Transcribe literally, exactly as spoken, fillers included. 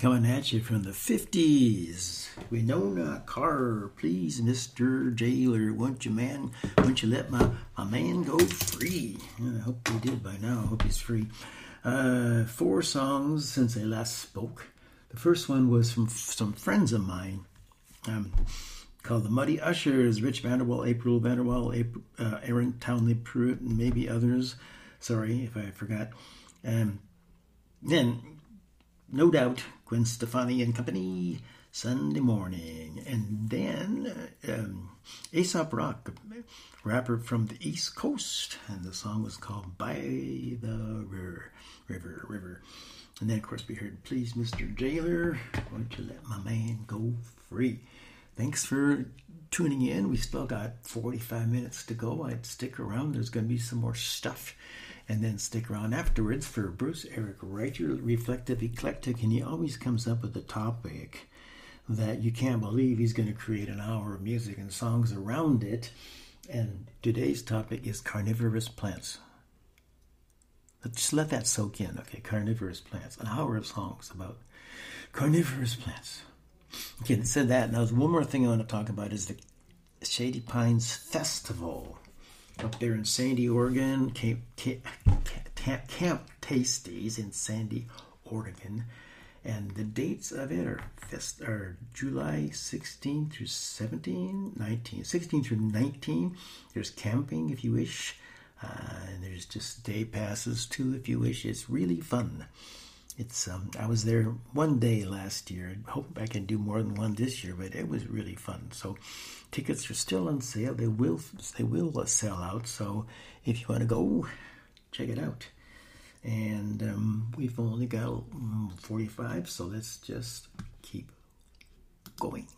Coming at you from the fifties. Winona Carr, please, Mister Jailer, won't you, man? Won't you let my, my man go free? I hope he did by now. I hope he's free. Uh, four songs since I last spoke. The first one was from some friends of mine um, called The Muddy Ushers, Rich Vanderwall, April Vanderwall, April, uh, Aaron Townley Pruitt, and maybe others. Sorry if I forgot. Um, then, no doubt, Gwen Stefani and Company, Sunday Morning. And then um, Aesop Rock, a rapper from the East Coast. And the song was called By the River, River, River. And then, of course, we heard Please, Mister Jailer, won't you let my man go free? Thanks for tuning in. We still got forty-five minutes to go. I'd stick around. There's going to be some more stuff. And then stick around afterwards for Bruce Eric Writer, Reflective Eclectic, and he always comes up with a topic that you can't believe he's going to create an hour of music and songs around it. And today's topic is carnivorous plants. Just let that soak in, okay? Carnivorous plants. An hour of songs about carnivorous plants. Okay, it said that. Now, there's one more thing I want to talk about is the Shady Pines Festival. Up there in Sandy, Oregon, Camp, Camp, Camp Tasties in Sandy, Oregon. And the dates of it are, fest, are July sixteenth through seventeenth, nineteen, sixteen through nineteen. There's camping if you wish. Uh, and there's just day passes too if you wish. It's really fun. It's um, I was there one day last year. I hope I can do more than one this year, but it was really fun. So tickets are still on sale. They will they will sell out. So if you want to go, check it out. And um, we've only got um, forty-five, so let's just keep going.